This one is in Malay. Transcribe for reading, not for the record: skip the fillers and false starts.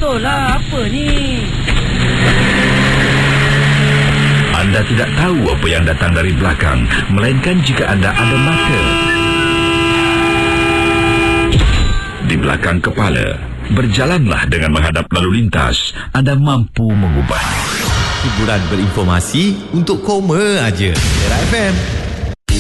betul lah. Apa ni? Anda tidak tahu apa yang datang dari belakang, melainkan jika anda ada mata di belakang kepala. Berjalanlah dengan menghadap lalu lintas. Anda mampu mengubahnya. Hiburan berinformasi untuk koma aja. Era FM.